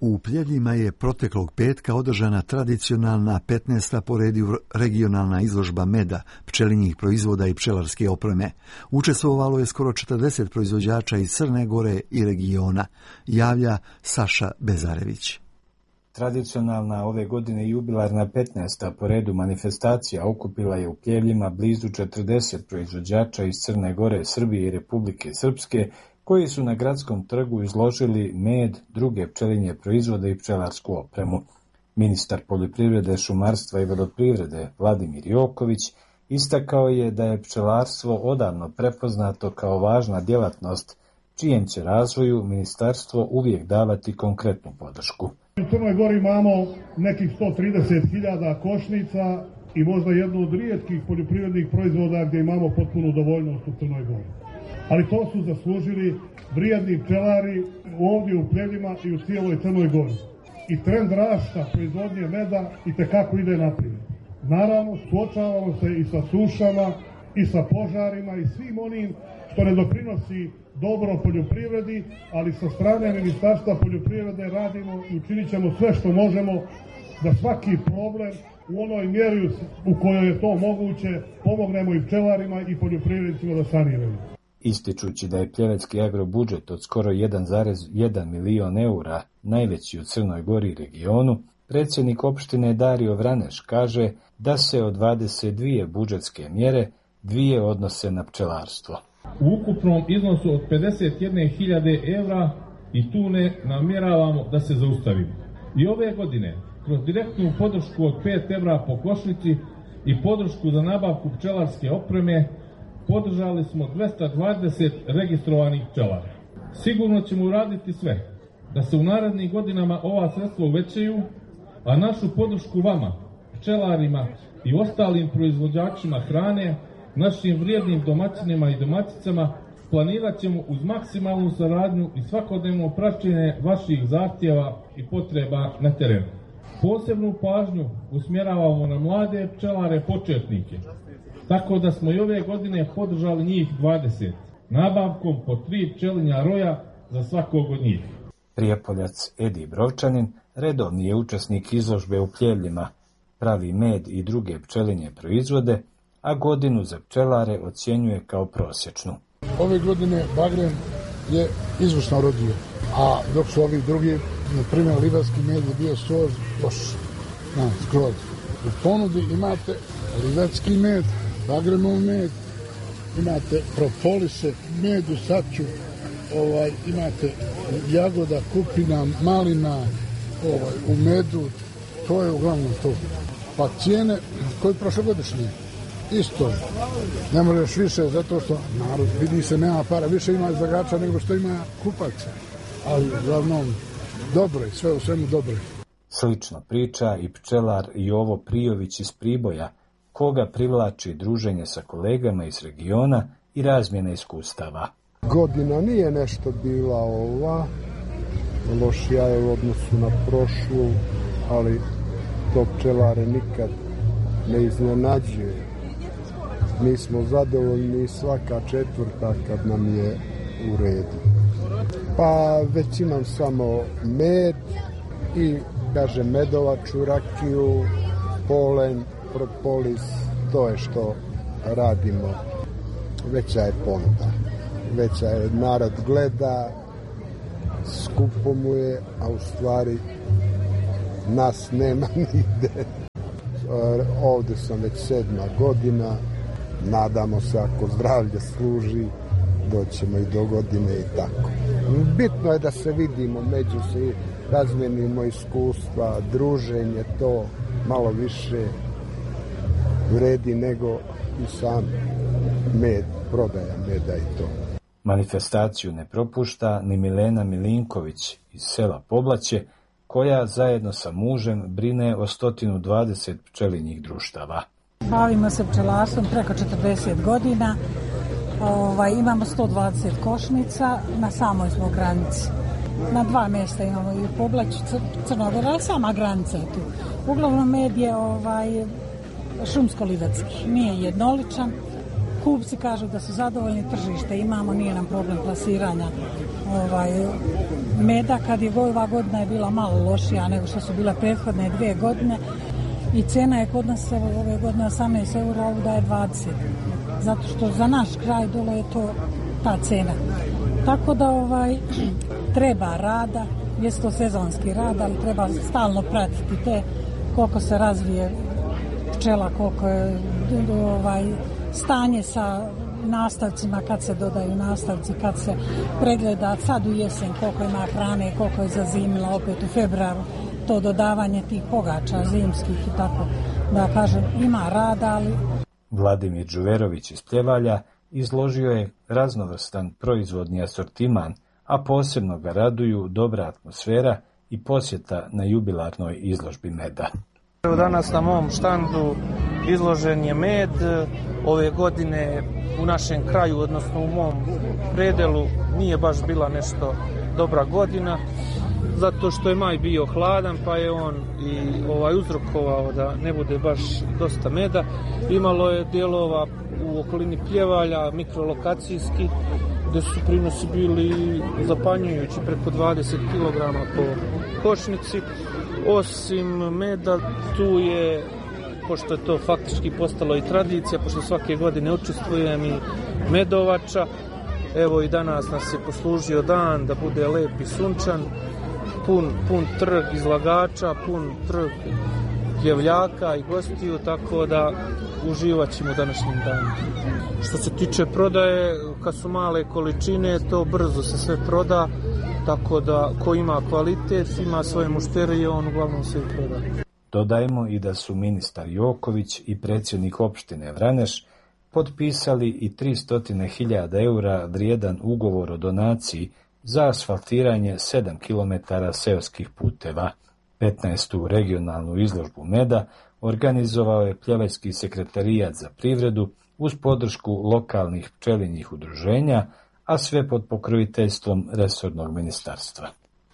U Pljevljima je proteklog petka održana tradicionalna 15. po redu regionalna izložba meda, pčelinjih proizvoda i pčelarske opreme. Učestvovalo je skoro 40 proizvođača iz Crne Gore i regiona, javlja Saša Bezarević. Tradicionalna ove godine jubilarna 15. po redu manifestacija okupila je u Pljevljima blizu 40 proizvođača iz Crne Gore, Srbije i Republike Srpske, koji su na gradskom trgu izložili med, druge pčelinje proizvode i pčelarsku opremu. Ministar poljoprivrede, šumarstva i vodoprivrede Vladimir Joković istakao je da je pčelarstvo odavno prepoznato kao važna djelatnost, čijem će razvoju ministarstvo uvijek davati konkretnu podršku. U Crnoj Gori imamo nekih 130.000 košnica i možda jednu od rijetkih poljoprivrednih proizvoda gdje imamo potpunu dovoljnost u Crnoj Gori. Ali to su zaslužili vrijedni pčelari ovdje u Pljevljima i u cijeloj Crnoj Gori. I trend rasta proizvodnje meda itekako ide naprijed. Naravno, suočavamo se i sa sušama, i sa požarima, i svim onim što ne doprinosi dobro poljoprivredi, ali sa strane Ministarstva poljoprivrede radimo i učinit ćemo sve što možemo da svaki problem u onoj mjeri u kojoj je to moguće pomognemo i pčelarima i poljoprivrednicima da saniraju. Ističući da je pljevecki agrobudžet od skoro 1,1 milion eura, najveći u Crnoj Gori i regionu, predsjednik opštine Dario Vraneš kaže da se od 22 budžetske mjere 2 odnose na pčelarstvo. U ukupnom iznosu od 51.000 evra i tu ne namjeravamo da se zaustavimo. I ove godine, kroz direktnu podršku od 5 evra po košnici i podršku za nabavku pčelarske opreme, podržali smo 220 registrovanih pčelara. Sigurno ćemo uraditi sve da se u narednim godinama ova sredstva uvećaju, a našu podršku vama, pčelarima i ostalim proizvođačima hrane, našim vrijednim domaćinima i domaćicama, planirat ćemo uz maksimalnu saradnju i svakodnevno praćenje vaših zahtjeva i potreba na terenu. Posebnu pažnju usmjeravamo na mlade pčelare početnike, tako da smo i ove godine podržali njih 20, nabavkom po 3 pčelinja roja za svakog od njih. Prijepoljac Edi Brovčanin redovni je učesnik izložbe u Pljevljima, pravi med i druge pčelinje proizvode, a godinu za pčelare ocjenjuje kao prosječnu. Ove godine bagren je izvrsno rodio, a dok su ovi drugi, na primjer livarski med je bio skroz loš. Skroz. U ponudi imate livarski med, bagrenov med, imate propolise, med u saču, imate jagoda, kupina, malina, u medu, to je uglavnom to. Pa cijene koji prošlogodišnje. Isto, ne možeš više, zato što narod vidi se nema para, više ima izlagača nego što ima kupaca, ali uglavnom dobro je, sve u svemu dobro je. Slično priča i pčelar Jovo Prijović iz Priboja, koga privlači druženje sa kolegama iz regiona i razmjena iskustava. Godina nije nešto bila lošija je u odnosu na prošlu, ali to pčelare nikad ne iznenađuje. Mi smo zadovoljni svaka četvrta kad nam je u redu. Pa već imam samo med i, medovaču, rakiju, polen, propolis, to je što radimo. Veća je ponuda, veća je, narod gleda, skupo mu je, a u stvari nas nema nigde. Ovdje sam već 7. godina. Nadamo se, ako zdravlje služi, doćemo i do godine i tako. Bitno je da se vidimo međusobno, razmenimo iskustva, druženje, to malo više vredi nego i sam med, prodaja meda i to. Manifestaciju ne propušta ni Milena Milinković iz sela Poblaće, koja zajedno sa mužem brine o 120 pčelinjih društava. Bavimo se pčelarstvom preko 40 godina, imamo 120 košnica, na samoj smo granici. Na 2 mjesta imamo i u Poblaću, Crnogora, ali sama granica je tu. Uglavnom med je šumsko-livatski, nije jednoličan. Kupci kažu da su zadovoljni, tržište imamo, nije nam problem plasiranja meda, kad je ova godina je bila malo lošija nego što su bile prethodne 2 godine i cena je kod nas ove godine 18 eura, ovdje je 20. Zato što za naš kraj dole je to ta cena. Tako da treba rada, jest to sezonski rad, ali treba stalno pratiti koliko se razvije pčela, koliko je stanje sa nastavcima, kad se dodaju nastavci, kad se pregleda sad u jesen koliko ima hrane, koliko je zazimila opet u februaru, to dodavanje tih pogača zimskih i tako da kažem, ima rada, ali... Vladimir Đuverović iz Pljevalja izložio je raznovrstan proizvodni asortiman, a posebno ga raduju dobra atmosfera i posjeta na jubilarnoj izložbi meda. Danas na mom štandu izložen je med. Ove godine u našem kraju, odnosno u mom predelu, nije baš bila nešto dobra godina, zato što je maj bio hladan, pa je on i uzrokovao da ne bude baš dosta meda. Imalo je dijelova u okolini Pljevalja, mikrolokacijski, gdje su prinosi bili zapanjujući, preko 20 kg po košnici. Osim meda, tu je, pošto je to faktički postalo i tradicija, pošto svake godine učestvujem i medovača, evo i danas nas je poslužio dan da bude lep i sunčan, pun trg izlagača, pun trg pljevljaka i gostiju, tako da uživat ćemo današnjim danom. Što se tiče prodaje, kad su male količine, to brzo se sve proda, tako da ko ima kvalitet, ima svoje mušterije, on uglavnom sve proda. Dodajmo i da su ministar Joković i predsjednik opštine Vraneš potpisali i 300.000 eura vrijedan ugovor o donaciji za asfaltiranje 7 km seoskih puteva. 15. regionalnu izložbu meda organizovao je Pljevaljski sekretarijat za privredu uz podršku lokalnih pčelinjih udruženja, a sve pod pokroviteljstvom resornog ministarstva.